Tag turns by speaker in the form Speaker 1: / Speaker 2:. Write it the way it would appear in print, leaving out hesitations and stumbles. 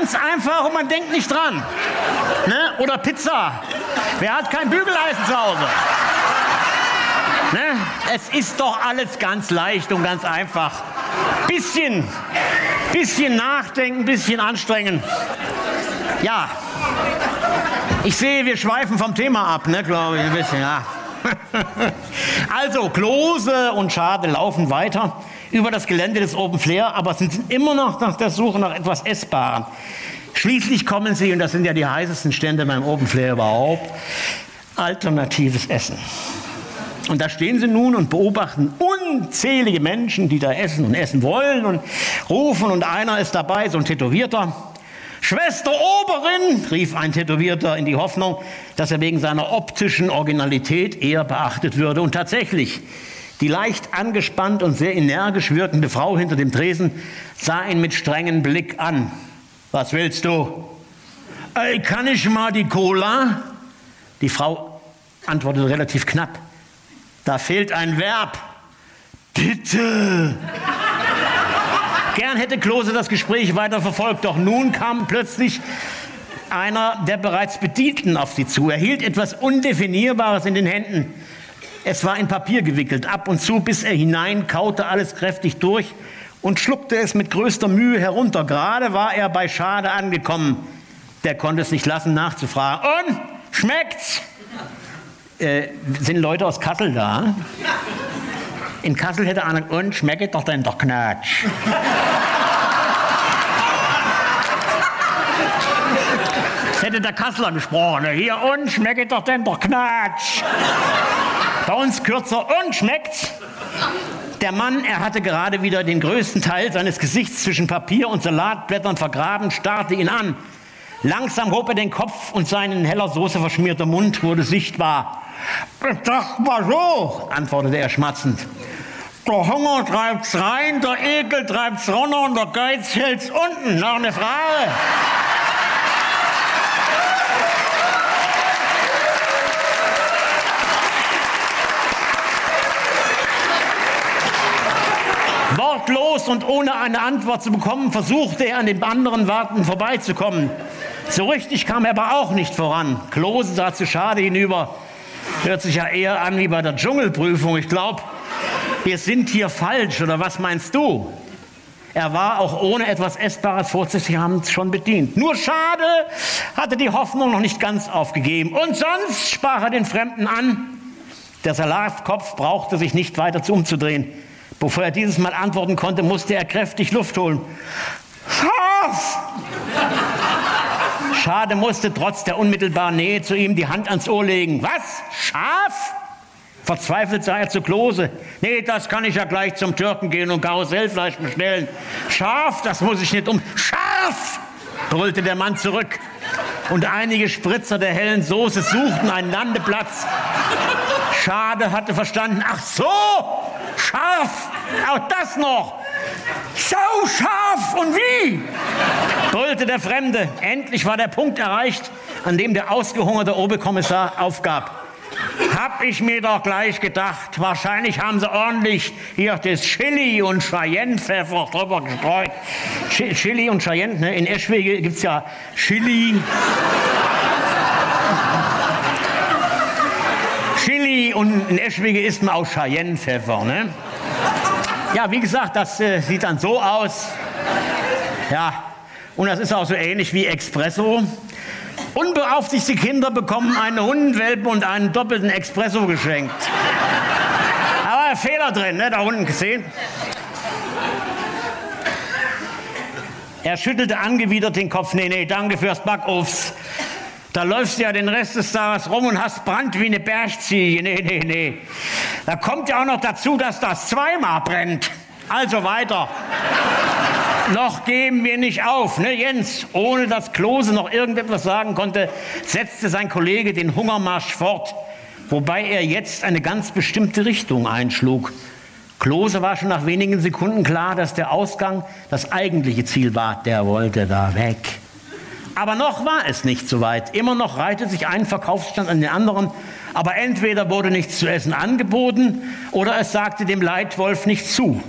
Speaker 1: ganz einfach und man denkt nicht dran. Ne? Oder Pizza. Wer hat kein Bügeleisen zu Hause? Ne? Es ist doch alles ganz leicht und ganz einfach. Bisschen nachdenken, bisschen anstrengen. Ja, ich sehe, wir schweifen vom Thema ab, ne, glaube ich, ein bisschen, ja. Also, Klose und Schade laufen weiter über das Gelände des Open Flair, aber sind immer noch nach der Suche nach etwas Essbarem. Schließlich kommen sie, und das sind ja die heißesten Stände beim Open Flair überhaupt, alternatives Essen. Und da stehen sie nun und beobachten unzählige Menschen, die da essen und essen wollen und rufen, und einer ist dabei, so ein Tätowierter. »Schwester Oberin«, rief ein Tätowierter in die Hoffnung, dass er wegen seiner optischen Originalität eher beachtet würde. Und tatsächlich, die leicht angespannt und sehr energisch wirkende Frau hinter dem Tresen sah ihn mit strengem Blick an. »Was willst du?« »Ey, kann ich mal die Cola?« Die Frau antwortete relativ knapp. »Da fehlt ein Verb. Bitte.« Gern hätte Klose das Gespräch weiter verfolgt, doch nun kam plötzlich einer der bereits Bedienten auf sie zu. Er hielt etwas Undefinierbares in den Händen. Es war in Papier gewickelt. Ab und zu biss er hinein, kaute alles kräftig durch und schluckte es mit größter Mühe herunter. Gerade war er bei Schade angekommen. Der konnte es nicht lassen, nachzufragen. »Und? Schmeckt's?« Sind Leute aus Kassel da? In Kassel hätte einer, und schmeckt doch denn doch Knatsch. Das hätte der Kasseler gesprochen. Hier, und schmeckt doch denn doch Knatsch. Bei uns kürzer, und schmeckt's? Der Mann, er hatte gerade wieder den größten Teil seines Gesichts zwischen Papier und Salatblättern vergraben, starrte ihn an. Langsam hob er den Kopf und sein in heller Soße verschmierter Mund wurde sichtbar. »Sag mal so«, antwortete er schmatzend. »Der Hunger treibt's rein, der Ekel treibt's runter und der Geiz hält's unten. Noch eine Frage?« Wortlos und ohne eine Antwort zu bekommen, versuchte er, an den anderen Wartenden vorbeizukommen. So richtig kam er aber auch nicht voran. Klose sah zu Schade hinüber. Hört sich ja eher an wie bei der Dschungelprüfung. Ich glaube, wir sind hier falsch, oder was meinst du? Er war auch ohne etwas Essbares vorzuhaben schon bedient. Nur Schade hatte die Hoffnung noch nicht ganz aufgegeben. Und sonst sprach er den Fremden an. Der Salatkopf brauchte sich nicht weiter umzudrehen. Bevor er dieses Mal antworten konnte, musste er kräftig Luft holen. Schaf! Schade musste trotz der unmittelbaren Nähe zu ihm die Hand ans Ohr legen. Was? Schaf? Verzweifelt sah er zu Klose. Nee, das kann ich ja gleich zum Türken gehen und Karussellfleisch bestellen. Schaf, das muss ich nicht Schaf! Brüllte der Mann zurück. Und einige Spritzer der hellen Soße suchten einen Landeplatz. Schade hatte verstanden. Ach so, scharf, auch das noch. So scharf und wie? Brüllte der Fremde. Endlich war der Punkt erreicht, an dem der ausgehungerte Oberkommissar aufgab. Hab ich mir doch gleich gedacht. Wahrscheinlich haben sie ordentlich hier das Chili und Cayennepfeffer drüber gestreut. Chili und Cayenne, ne? In Eschwege gibt es ja Chili. Chili und in Eschwege isst man auch Cayennepfeffer, ne? Ja, wie gesagt, das sieht dann so aus. Ja, und das ist auch so ähnlich wie Espresso. Unbeaufsichtigte Kinder bekommen einen Hundenwelpen und einen doppelten Espresso geschenkt. Aber Fehler drin, ne? Da unten gesehen. Er schüttelte angewidert den Kopf. Nee, danke fürs Backofen. Da läufst du ja den Rest des Tages rum und hast Brand wie eine Bergziege. Nee. Da kommt ja auch noch dazu, dass das zweimal brennt. Also weiter. Noch geben wir nicht auf, ne Jens? Ohne dass Klose noch irgendetwas sagen konnte, setzte sein Kollege den Hungermarsch fort, wobei er jetzt eine ganz bestimmte Richtung einschlug. Klose war schon nach wenigen Sekunden klar, dass der Ausgang das eigentliche Ziel war. Der wollte da weg. Aber noch war es nicht so weit. Immer noch reihte sich ein Verkaufsstand an den anderen, aber entweder wurde nichts zu essen angeboten oder es sagte dem Leitwolf nicht zu.